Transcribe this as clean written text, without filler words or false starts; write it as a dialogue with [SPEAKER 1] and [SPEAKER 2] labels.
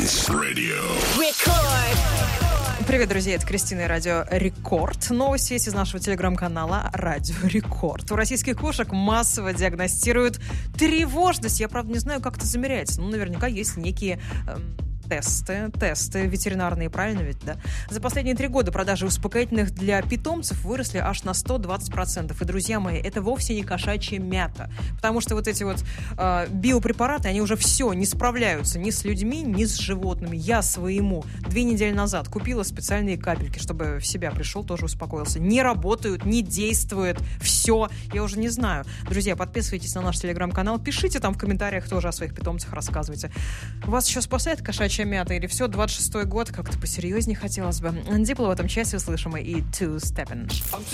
[SPEAKER 1] Dance Radio.
[SPEAKER 2] Привет, друзья, это Кристина и Радио Рекорд. Новости есть из нашего телеграм-канала Радио Рекорд. У российских кошек массово диагностируют тревожность. Я, правда, не знаю, как это замеряется. Наверняка есть некие тесты ветеринарные, правильно ведь, да? За последние 3 года продажи успокоительных для питомцев выросли аж на 120%. И, друзья мои, это вовсе не кошачья мята. Потому что вот эти вот биопрепараты, они уже все, не справляются ни с людьми, ни с животными. Я своему 2 недели назад купила специальные капельки, чтобы в себя пришел, тоже успокоился. Не работают, не действует, все. Я уже не знаю. Друзья, подписывайтесь на наш телеграм-канал, пишите там в комментариях тоже о своих питомцах, рассказывайте. Вас еще спасает кошачья мята или все, 26-й год, как-то посерьезнее хотелось бы. Дипло в этом часе услышим и Two Steppin'.